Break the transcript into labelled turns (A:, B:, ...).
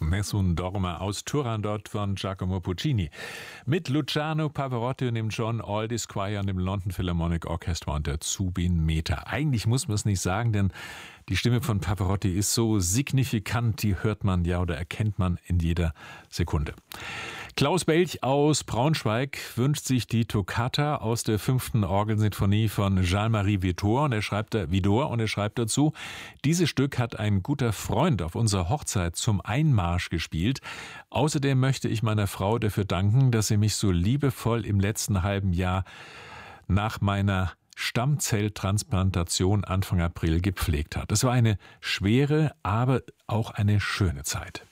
A: Nessun Dorma aus Turandot von Giacomo Puccini. Mit Luciano Pavarotti und dem John Aldis Choir und dem London Philharmonic Orchestra und der Zubin Mehta. Eigentlich muss man es nicht sagen, denn die Stimme von Pavarotti ist so signifikant, die hört man ja oder erkennt man in jeder Sekunde. Klaus Belch aus Braunschweig wünscht sich die Toccata aus der 5. Orgelsinfonie von Jean-Marie Widor und er schreibt dazu: Dieses Stück hat ein guter Freund auf unserer Hochzeit zum Einmarsch gespielt. Außerdem möchte ich meiner Frau dafür danken, dass sie mich so liebevoll im letzten halben Jahr nach meiner Stammzelltransplantation Anfang April gepflegt hat. Es war eine schwere, aber auch eine schöne Zeit.